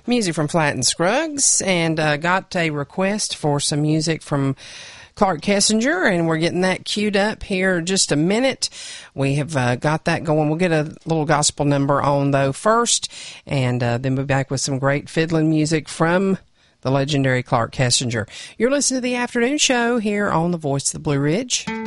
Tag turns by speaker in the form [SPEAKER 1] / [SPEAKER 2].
[SPEAKER 1] music from Flatt and Scruggs, and got a request for some music from Clark Kessinger, and we're getting that queued up here in just a minute. We have got that going. We'll get a little gospel number on, though, first, and then we'll be back with some great fiddling music from the legendary Clark Kessinger. You're listening to the afternoon show here on the Voice of the Blue Ridge.